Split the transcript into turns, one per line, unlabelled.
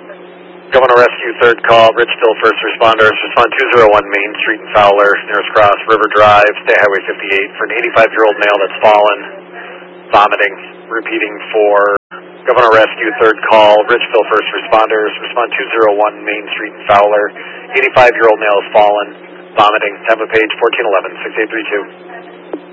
Governor Rescue, third call, Richville first responders, respond 201 Main Street in Fowler, nearest cross, River Drive, State Highway 58, for an 85-year-old male that's fallen, vomiting, repeating for Governor Rescue, third call, Richville first responders, respond 201 Main Street in Fowler, 85-year-old male has fallen, vomiting, Tampa Page 1411, 6832.